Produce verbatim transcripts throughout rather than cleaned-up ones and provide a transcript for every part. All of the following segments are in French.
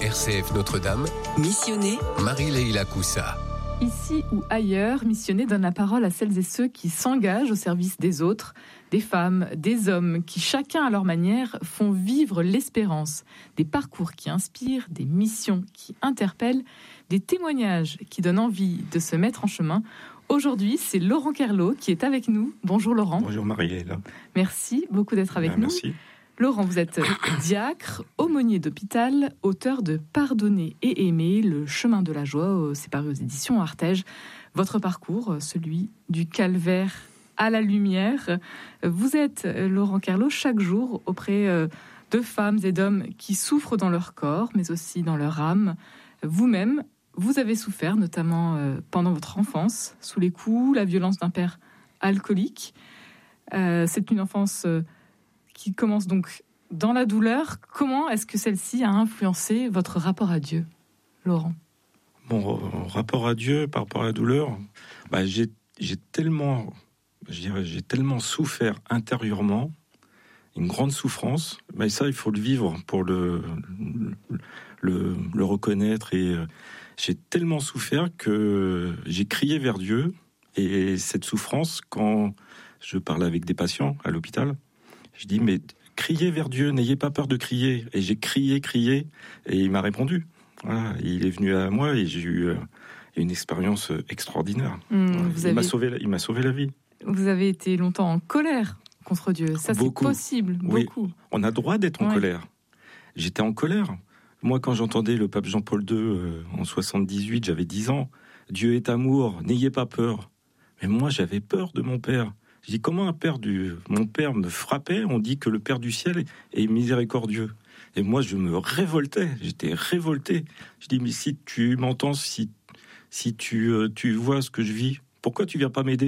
R C F Notre-Dame. Missionner, Marie-Leila Coussa. Ici ou ailleurs, Missionner donne la parole à celles et ceux qui s'engagent au service des autres, des femmes, des hommes, qui chacun à leur manière font vivre l'espérance, des parcours qui inspirent, des missions qui interpellent, des témoignages qui donnent envie de se mettre en chemin. Aujourd'hui, c'est Laurent Kerlot qui est avec nous. Bonjour Laurent. Bonjour Marie-Leila. Merci beaucoup d'être avec Ben, nous. Merci. Laurent, vous êtes diacre, aumônier d'hôpital, auteur de Pardonner et aimer, le chemin de la joie, c'est paru aux éditions Artege. Votre parcours, celui du calvaire à la lumière. Vous êtes, Laurent Kerlot, chaque jour auprès de femmes et d'hommes qui souffrent dans leur corps, mais aussi dans leur âme. Vous-même, vous avez souffert, notamment pendant votre enfance, sous les coups, la violence d'un père alcoolique. Euh, c'est une enfance qui commence donc dans la douleur. Comment est-ce que celle-ci a influencé votre rapport à Dieu, Laurent ? Mon rapport à Dieu par rapport à la douleur, bah, j'ai, j'ai tellement, je dirais, j'ai tellement souffert intérieurement, une grande souffrance. Mais ça, il faut le vivre pour le le, le reconnaître. Et j'ai tellement souffert que j'ai crié vers Dieu. Et cette souffrance, quand je parlais avec des patients à l'hôpital, je dis, mais criez vers Dieu, n'ayez pas peur de crier. Et j'ai crié, crié, et il m'a répondu. Voilà, il est venu à moi et j'ai eu une expérience extraordinaire. Mmh, vous il, avez... m'a sauvé, il m'a sauvé la vie. Vous avez été longtemps en colère contre Dieu. Ça, beaucoup. C'est possible, oui, beaucoup. On a droit d'être en ouais. colère. J'étais en colère. Moi, quand j'entendais le pape Jean-Paul deux euh, en soixante-dix-huit, j'avais dix ans. Dieu est amour, n'ayez pas peur. Mais moi, j'avais peur de mon père. Je dis, comment un père du... Mon père me frappait, on dit que le Père du ciel est miséricordieux. Et moi, je me révoltais, j'étais révolté. Je dis, mais si tu m'entends, si, si tu, euh, tu vois ce que je vis, pourquoi tu viens pas m'aider ?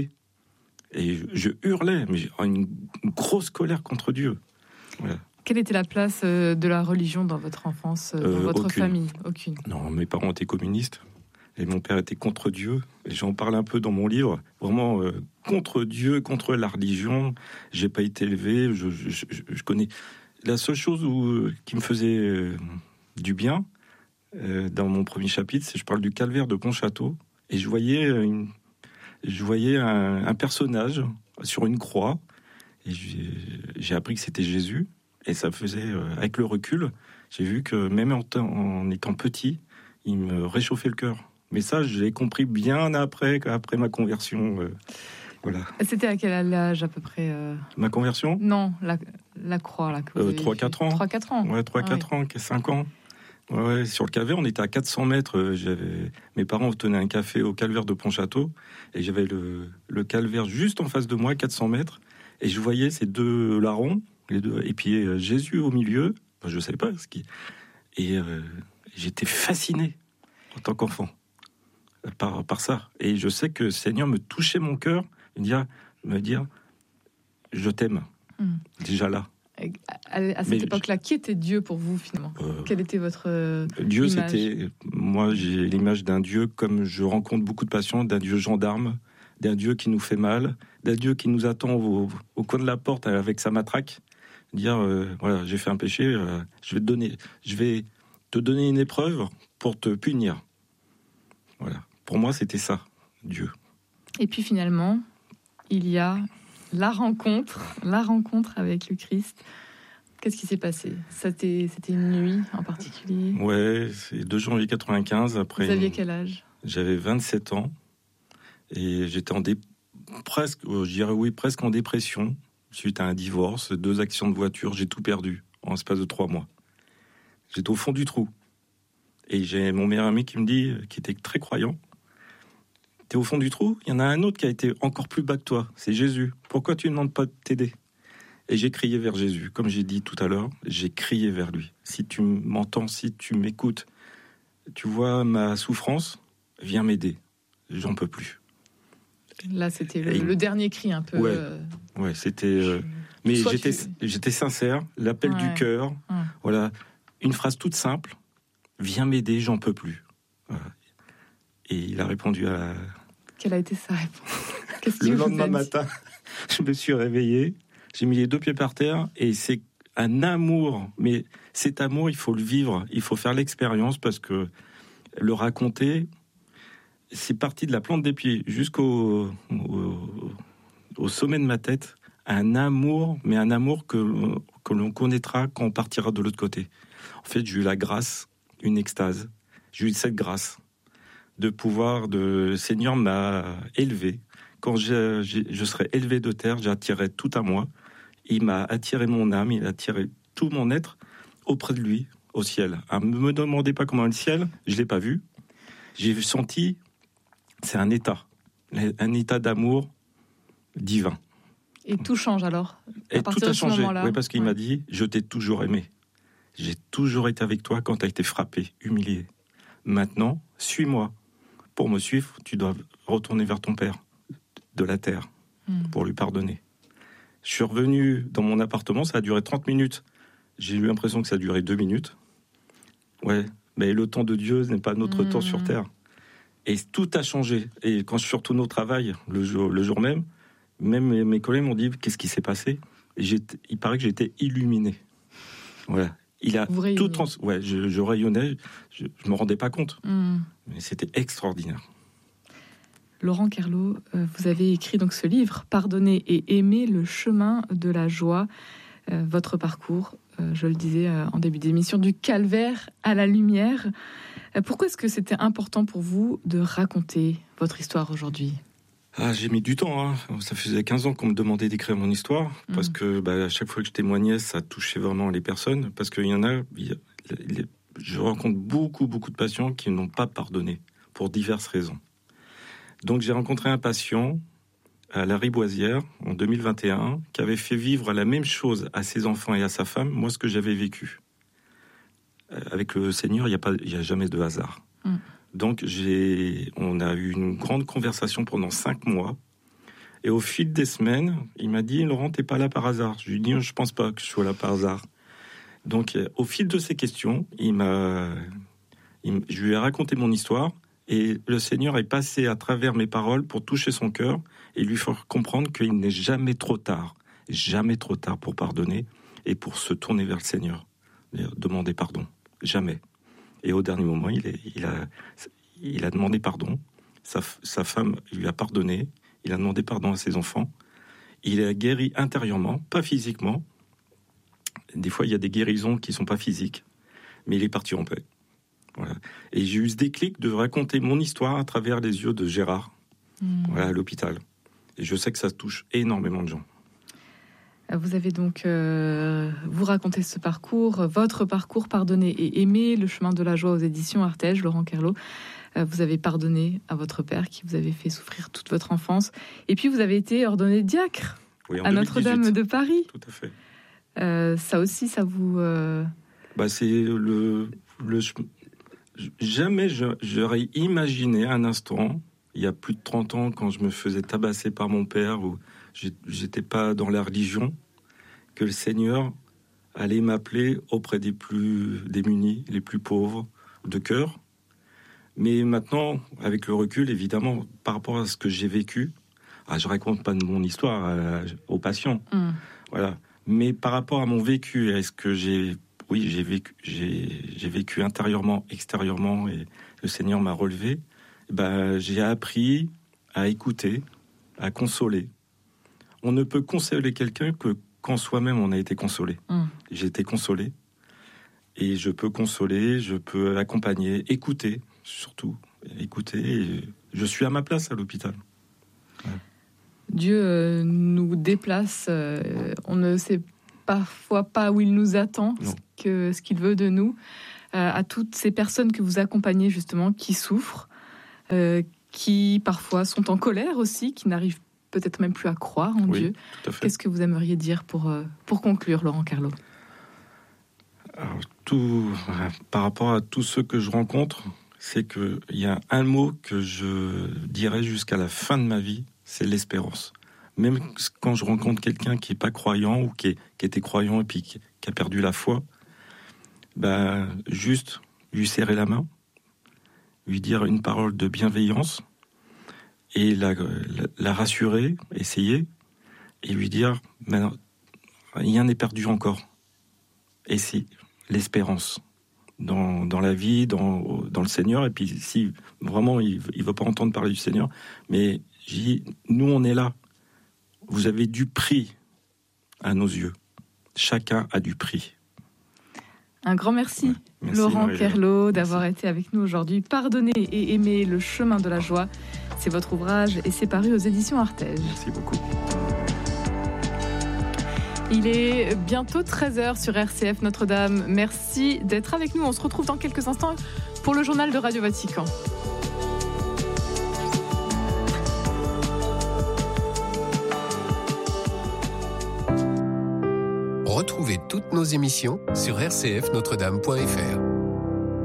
Et je, je hurlais, mais j'ai une, une grosse colère contre Dieu. Voilà. Quelle était la place de la religion dans votre enfance, dans euh, votre aucune. famille ? Aucune. Non, mes parents étaient communistes. Et mon père était contre Dieu. Et j'en parle un peu dans mon livre. Vraiment euh, contre Dieu, contre la religion. J'ai pas été élevé. Je, je, je, je connais. La seule chose où, qui me faisait euh, du bien euh, dans mon premier chapitre, c'est que je parle du calvaire de Pontchâteau. Et je voyais, une, je voyais un, un personnage sur une croix. Et j'ai, j'ai appris que c'était Jésus. Et ça faisait, euh, avec le recul, j'ai vu que même en, en étant petit, il me réchauffait le cœur. Mais ça, je l'ai compris bien après, après ma conversion. Euh, voilà. C'était à quel âge à peu près euh... Ma conversion ? Non, la, la croix. Là, que vous euh, trois quatre ans. trois quatre ans. Ouais, trois quatre ah, ans, oui. cinq ans. Ouais, ouais, sur le calvaire, on était à quatre cents mètres. J'avais... Mes parents tenaient un café au calvaire de Pontchâteau. Et j'avais le, le calvaire juste en face de moi, quatre cents mètres. Et je voyais ces deux larrons, les deux, et puis euh, Jésus au milieu. Enfin, je ne savais pas ce qui... Et euh, j'étais fasciné en tant qu'enfant. Par, par ça. Et je sais que le Seigneur me touchait mon cœur, me dire, me dire je t'aime. Mmh. Déjà là. À, à cette Mais époque-là, je... qui était Dieu pour vous finalement ? euh, Quelle était votre euh, Dieu, image ? C'était... Moi, j'ai l'image d'un Dieu, comme je rencontre beaucoup de patients, d'un Dieu gendarme, d'un Dieu qui nous fait mal, d'un Dieu qui nous attend au, au coin de la porte avec sa matraque. Dire, euh, voilà, j'ai fait un péché, euh, je vais te donner, je vais te donner une épreuve pour te punir. Voilà. Pour moi, c'était ça, Dieu. Et puis finalement, il y a la rencontre, la rencontre avec le Christ. Qu'est-ce qui s'est passé ? C'était, c'était une nuit en particulier ? Ouais, c'est deux janvier quatre-vingt-quinze. Après, vous aviez quel âge ? J'avais vingt-sept ans et j'étais en dé... presque, je dirais oui, presque en dépression suite à un divorce, deux accidents de voiture. J'ai tout perdu en l'espace de trois mois. J'étais au fond du trou. Et j'ai mon meilleur ami qui me dit, qui était très croyant, t'es au fond du trou, il y en a un autre qui a été encore plus bas que toi, c'est Jésus. Pourquoi tu ne demandes pas de t'aider ? Et j'ai crié vers Jésus, comme j'ai dit tout à l'heure, j'ai crié vers lui. Si tu m'entends, si tu m'écoutes, tu vois ma souffrance, viens m'aider, j'en peux plus. Là, c'était le, le dernier cri un peu... Ouais, euh... ouais c'était... Euh... Mais j'étais, tu... j'étais sincère, l'appel ouais. du cœur, ouais. Voilà, une phrase toute simple, viens m'aider, j'en peux plus. Voilà. Et il a répondu à la... Quelle a été sa réponse ? Qu'est-ce Le lendemain matin, je me suis réveillé, j'ai mis les deux pieds par terre, et c'est un amour. Mais cet amour, il faut le vivre, il faut faire l'expérience, parce que le raconter, c'est parti de la plante des pieds jusqu'au au, au sommet de ma tête. Un amour, mais un amour que, que l'on connaîtra quand on partira de l'autre côté. En fait, j'ai eu la grâce, une extase. J'ai eu cette grâce de pouvoir, de, le Seigneur m'a élevé. Quand je, je, je serai élevé de terre, j'attirerai tout à moi. Il m'a attiré mon âme, il a attiré tout mon être auprès de lui, au ciel. Ne me demandez pas comment est le ciel, je ne l'ai pas vu. J'ai senti, c'est un état, un état d'amour divin. Et tout change alors Et tout a changé, oui, parce qu'il ouais. m'a dit, je t'ai toujours aimé. J'ai toujours été avec toi quand tu as été frappé, humilié. Maintenant, suis-moi. Pour me suivre, tu dois retourner vers ton Père de la terre mmh. pour lui pardonner. Je suis revenu dans mon appartement, ça a duré trente minutes. J'ai eu l'impression que ça a duré deux minutes. Ouais, mais le temps de Dieu n'est pas notre mmh. temps sur terre. Et tout a changé. Et quand je suis retourné au travail, le jour, le jour même, même mes, mes collègues m'ont dit, qu'est-ce qui s'est passé ? Et il paraît que j'ai été illuminé. Voilà. Il a tout trans... Ouais, je, je rayonnais, je ne me rendais pas compte. Mmh. Mais c'était extraordinaire. Laurent Kerlot, euh, vous avez écrit donc ce livre, Pardonner et aimer, le chemin de la joie. Euh, votre parcours, euh, je le disais euh, en début d'émission, du calvaire à la lumière. Euh, pourquoi est-ce que c'était important pour vous de raconter votre histoire aujourd'hui ? Ah, j'ai mis du temps, hein. Ça faisait quinze ans qu'on me demandait d'écrire mon histoire, mmh. parce que bah, à chaque fois que je témoignais, ça touchait vraiment les personnes, parce qu'il y en a, il y a les, je rencontre beaucoup, beaucoup de patients qui n'ont pas pardonné, pour diverses raisons. Donc j'ai rencontré un patient à la Riboisière, en deux mille vingt et un, qui avait fait vivre la même chose à ses enfants et à sa femme, moi ce que j'avais vécu. Avec le Seigneur, il n'y a, pas, il n'y a jamais de hasard. Mmh. Donc, j'ai, on a eu une grande conversation pendant cinq mois. Et au fil des semaines, il m'a dit « Laurent, t'es pas là par hasard ». Je lui ai dit « Je pense pas que je sois là par hasard ». Donc, au fil de ces questions, il m'a, il, je lui ai raconté mon histoire. Et le Seigneur est passé à travers mes paroles pour toucher son cœur et lui faire comprendre qu'il n'est jamais trop tard. Jamais trop tard pour pardonner et pour se tourner vers le Seigneur. Demander pardon. Jamais. Et au dernier moment, il, est, il, a, il a demandé pardon. Sa, sa femme lui a pardonné. Il a demandé pardon à ses enfants. Il a guéri intérieurement, pas physiquement. Des fois, il y a des guérisons qui ne sont pas physiques. Mais il est parti en paix. Voilà. Et j'ai eu ce déclic de raconter mon histoire à travers les yeux de Gérard, mmh. voilà, à l'hôpital. Et je sais que ça touche énormément de gens. Vous avez donc, euh, vous racontez ce parcours, votre parcours, Pardonner et aimer, le chemin de la joie aux éditions Artege, Laurent Kerlot. Euh, vous avez pardonné à votre père qui vous avait fait souffrir toute votre enfance. Et puis vous avez été ordonné diacre oui, à Notre-Dame de Paris. Tout à fait. Euh, ça aussi, ça vous... Euh... Bah, c'est le, le... Jamais je, j'aurais imaginé un instant, il y a plus de trente ans, quand je me faisais tabasser par mon père, où j'étais pas dans la religion, que le Seigneur allait m'appeler auprès des plus démunis, les plus pauvres de cœur. Mais maintenant, avec le recul, évidemment, par rapport à ce que j'ai vécu, ah, je raconte pas de mon histoire euh, aux patients, mmh. voilà. Mais par rapport à mon vécu, est-ce que j'ai, oui, j'ai vécu, j'ai, j'ai vécu intérieurement, extérieurement, et le Seigneur m'a relevé. Ben, j'ai appris à écouter, à consoler. On ne peut consoler quelqu'un que quand soi-même on a été consolé. Mmh. J'ai été consolé et je peux consoler, je peux accompagner, écouter surtout, écouter. Et je suis à ma place à l'hôpital. Ouais. Dieu euh, nous déplace, euh, on ne sait parfois pas où il nous attend, ce, que, ce qu'il veut de nous. Euh, à toutes ces personnes que vous accompagnez justement, qui souffrent, euh, qui parfois sont en colère aussi, qui n'arrivent peut-être même plus à croire en oui, Dieu. Qu'est-ce que vous aimeriez dire pour, euh, pour conclure, Laurent Kerlot ? Alors, tout, par rapport à tous ceux que je rencontre, c'est qu'il y a un mot que je dirais jusqu'à la fin de ma vie, c'est l'espérance. Même quand je rencontre quelqu'un qui n'est pas croyant ou qui, est, qui était croyant et puis qui, qui a perdu la foi, ben, juste lui serrer la main, lui dire une parole de bienveillance, et la, la, la rassurer, essayer, et lui dire, rien n'est perdu encore. et si, l'espérance dans, dans la vie, dans, dans le Seigneur. Et puis si vraiment il ne veut pas entendre parler du Seigneur, mais j'ai dit, nous on est là. Vous avez du prix à nos yeux. Chacun a du prix. Un grand merci, ouais, merci Laurent Kerlot, d'avoir merci. été avec nous aujourd'hui. Pardonner et aimer le chemin de la joie, c'est votre ouvrage et c'est paru aux éditions Artege. Merci beaucoup. Il est bientôt treize heures sur R C F Notre-Dame. Merci d'être avec nous. On se retrouve dans quelques instants pour le journal de Radio Vatican. Retrouvez toutes nos émissions sur r c f notre dame point f r.